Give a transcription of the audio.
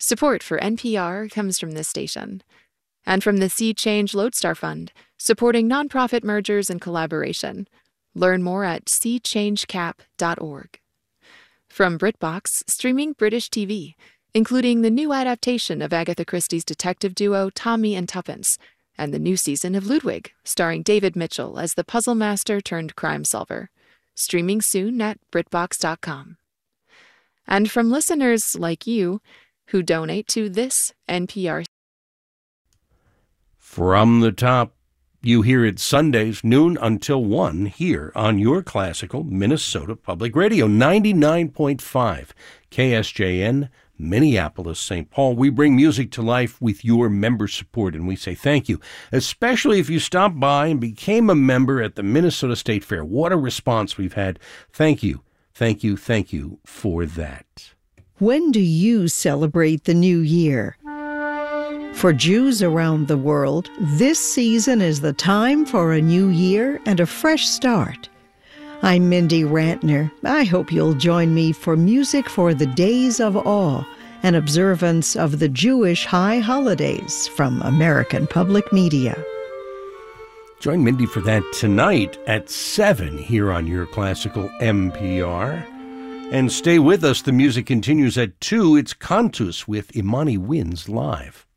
Support for NPR comes from this station. And from the Sea Change Lodestar Fund, supporting nonprofit mergers and collaboration. Learn more at seachangecap.org. From BritBox, streaming British TV, including the new adaptation of Agatha Christie's detective duo Tommy and Tuppence, and the new season of Ludwig, starring David Mitchell as the puzzle master turned crime solver. Streaming soon at BritBox.com. And from listeners like you who donate to this NPR. From the top, you hear it Sundays, noon until 1, here on your classical Minnesota Public Radio, 99.5 KSJN, Minneapolis, St. Paul. We bring music to life with your member support, and we say thank you, especially if you stopped by and became a member at the Minnesota State Fair. What a response we've had. Thank you, thank you, thank you for that. When do you celebrate the new year? For Jews around the world, this season is the time for a new year and a fresh start. I'm Mindy Rantner. I hope you'll join me for Music for the Days of Awe, an observance of the Jewish high holidays from American Public Media. Join Mindy for that tonight at 7 here on your classical NPR. And stay with us. The music continues at 2. It's Cantus with Imani Wins Live.